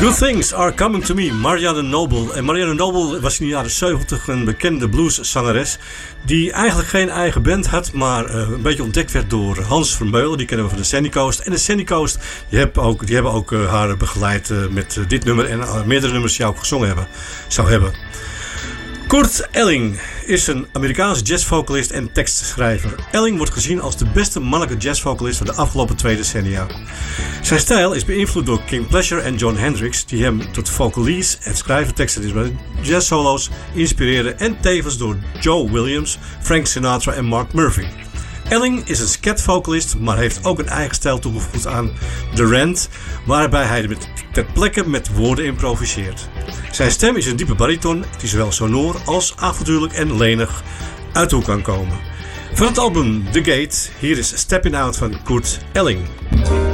Good Things Are Coming To Me, Marianne Noble. En Marianne Noble was in de jaren 70 een bekende blueszangeres die eigenlijk geen eigen band had, maar een beetje ontdekt werd door Hans Vermeulen. Die kennen we van de Sandy Coast. En de Sandy Coast, die hebben ook haar begeleid met dit nummer en meerdere nummers die ook gezongen zou hebben. Kurt Elling is een Amerikaanse jazzvocalist en tekstschrijver. Elling wordt gezien als de beste mannelijke jazzvocalist van de afgelopen 2 decennia. Zijn stijl is beïnvloed door King Pleasure en Jon Hendricks, die hem tot vocalist en schrijver teksten bij jazzsolo's inspireerden, en tevens door Joe Williams, Frank Sinatra en Mark Murphy. Elling is een scat-vocalist, maar heeft ook een eigen stijl toegevoegd aan The Rant, waarbij hij ter plekke met woorden improviseert. Zijn stem is een diepe bariton die zowel sonor als avontuurlijk en lenig uit de hoek kan komen. Van het album The Gate, hier is Stepping Out van Kurt Elling.